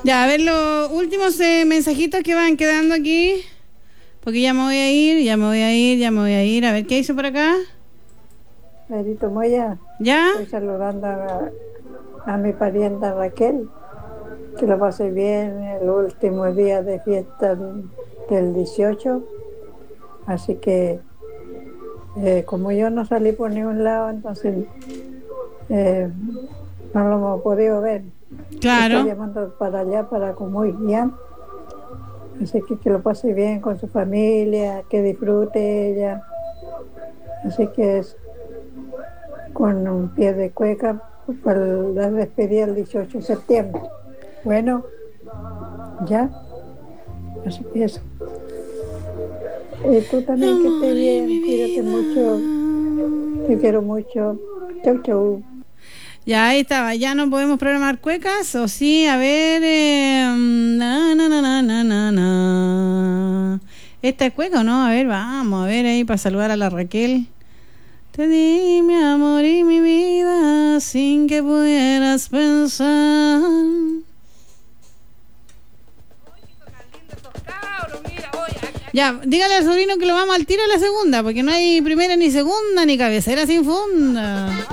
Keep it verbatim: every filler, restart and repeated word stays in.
Ya, a ver los últimos eh, mensajitos que van quedando aquí. Porque ya me voy a ir, ya me voy a ir, ya me voy a ir. A ver, ¿qué hizo por acá? Marito Moya, ¿Ya? estoy saludando a, a mi parienta Raquel, que lo pase bien el último día de fiesta del dieciocho. Así que, eh, como yo no salí por ningún lado, entonces eh, no lo hemos podido ver. Estoy Claro. llamando para allá, para Comuy, ¿ya? Así que que lo pase bien con su familia, que disfrute ella. Así que es con un pie de cueca para la despedida el dieciocho de septiembre. Bueno, ya, así que eso. Y tú también que estés Amor y bien, mi cuídate mucho, vida. te quiero mucho. Chau, chau. Ya, ahí estaba. Ya no podemos programar cuecas, ¿o sí? A ver. Eh, na, na, na, na, na, na, na. ¿Esta es cueca o no? A ver, vamos a ver ahí para saludar a la Raquel. Te di mi amor y mi vida sin que pudieras pensar. Ya, dígale al sobrino que lo vamos al tiro a la segunda, porque no hay primera ni segunda ni cabecera sin funda.